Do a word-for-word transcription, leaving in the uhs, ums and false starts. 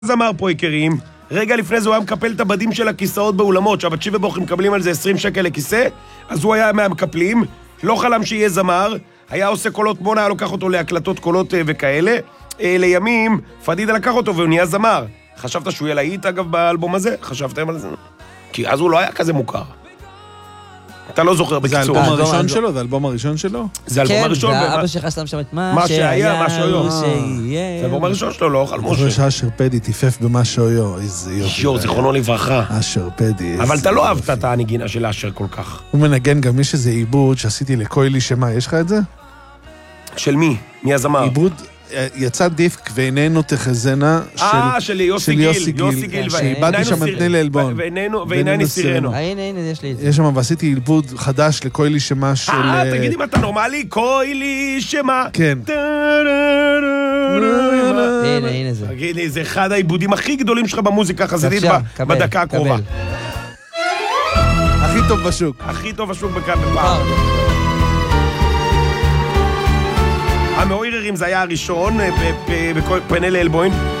זמר פה יקרים, רגע לפני זה הוא היה מקפל את הבדים של הכיסאות באולמות, שהבצ'י ובוכרים מקבלים על זה עשרים שקל לכיסא, אז הוא היה מהמקפלים, לא חלם שיהיה זמר, היה עושה קולות מונה, היה לוקח אותו להקלטות קולות וכאלה, לימים פדידה לקח אותו והוא נהיה זמר. חשבת שהוא יהיה להיט אגב באלבום הזה? חשבתם על זה? כי אז הוא לא היה כזה מוכר. אתה לא זוכר בקיצור. זה האלבום הראשון שלו? זה האלבום הראשון שלו? זה האלבום הראשון. כן, והאבא שלך שם שם את מה שהיה, מה שהיו. שיהיה. זה האלבום הראשון שלו, לא אכל משה. אחרי שאשר פדי טיפף במה שהיו, איזה יופי. יו, זיכרונו לברכה. אשר פדי. אבל אתה לא אהבת את הנגינה של אשר כל כך. הוא מנגן גם יש איזה עיבוד שעשיתי לקוילי שמה, יש לך את זה? של מי? מי הזמר? עיבוד, יצא דיסק ואיננו תחזנה אה, של יוסי גיל, יוסי גיל, שאיבדתי שם את תני לעלבון. ואינני סירנו. הנה, הנה, יש לי את זה. יש שם, ועשיתי עיבוד חדש לקוילי שמה של... אה, תגיד אם אתה נורמלי, קוילי שמה. כן. הנה, הנה זה. תגיד לי, זה אחד העיבודים הכי גדולים שלך במוזיקה החסידית בדקה הקרובה. הכי טוב בשוק. הכי טוב בשוק בפעם. המאויררים זה היה הראשון, פנה לאלבוין.